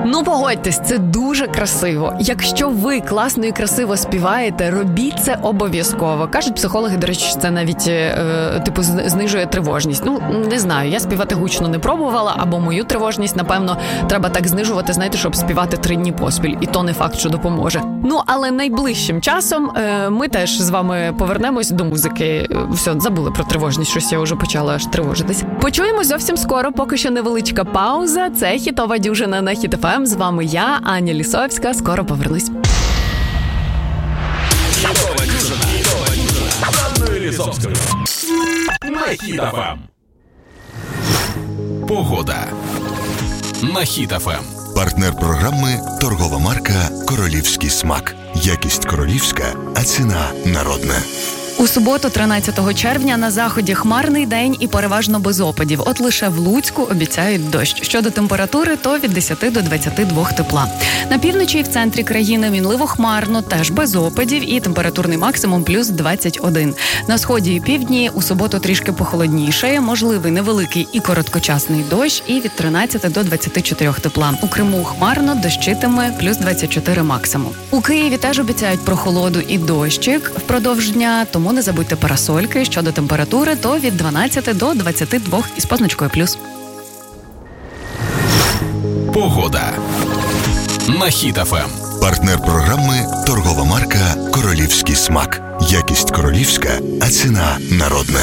Ну, погодьтесь, це дуже красиво. Якщо ви класно і красиво співаєте, робіть це обов'язково. Кажуть психологи, до речі, це навіть, знижує тривожність. Ну, не знаю, я співати гучно не пробувала, або мою тривожність, напевно, треба так знижувати, знаєте, щоб співати 3 дні поспіль. І то не факт, що допоможе. Ну, але найближчим часом ми теж з вами повернемось до музики. Все, забули про тривожність, щось я вже почала аж тривожитись. Почуємо зовсім скоро, поки що невеличка пауза. Це хітова дюжина на Хіт ФМ. З вами я, Аня Лісовська. Скоро повернусь. Хітова дюжина з Анною Лісовською на Хіт ФМ. Погода на Хіт ФМ. Партнер програми – торгова марка «Королівський смак». Якість королівська, а ціна народна. У суботу, 13 червня, на заході хмарний день і переважно без опадів. От лише в Луцьку обіцяють дощ. Щодо температури, то від 10 до 22 тепла. На півночі і в центрі країни мінливо хмарно, теж без опадів, і температурний максимум плюс 21. На сході і півдні у суботу трішки похолодніше, можливий невеликий і короткочасний дощ, і від 13 до 24 тепла. У Криму хмарно, дощитиме, плюс 24 максимум. У Києві теж обіцяють прохолоду і дощик впродовж дня, тому не забудьте парасольки. Щодо температури, то від 12 до 22 із позначкою плюс. Погода на Хіт ФМ. Партнер програми – торгова марка «Королівський смак». Якість королівська, а ціна народна.